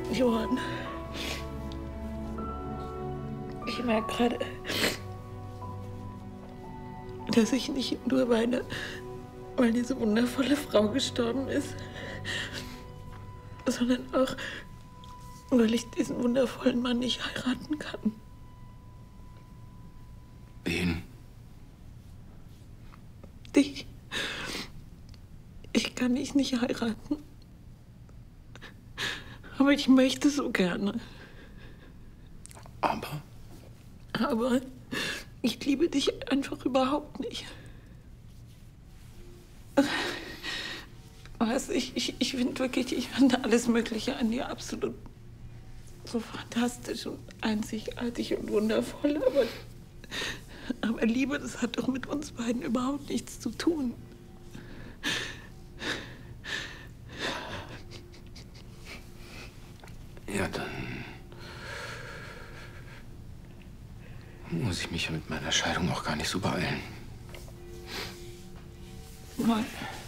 Johann, ich merke gerade, dass ich nicht nur weine, weil diese wundervolle Frau gestorben ist, sondern auch, weil ich diesen wundervollen Mann nicht heiraten kann. Wen? Dich. Ich kann dich nicht heiraten. Aber ich möchte so gerne. Aber ich liebe dich einfach überhaupt nicht. Weißt, ich finde wirklich, ich finde alles Mögliche an dir absolut so fantastisch und einzigartig und wundervoll. Aber Liebe, das hat doch mit uns beiden überhaupt nichts zu tun. Ja, dann muss ich mich ja mit meiner Scheidung auch gar nicht so beeilen. Mal.